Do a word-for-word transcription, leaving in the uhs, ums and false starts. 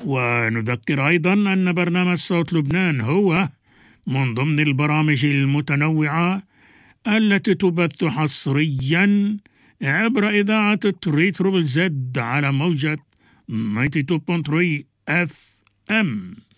ونذكر أيضا أن برنامج صوت لبنان هو من ضمن البرامج المتنوعة التي تبث حصريا عبر إذاعة تري تربل زد على موجة تسعة وتسعين فاصلة ثلاثة اف ام.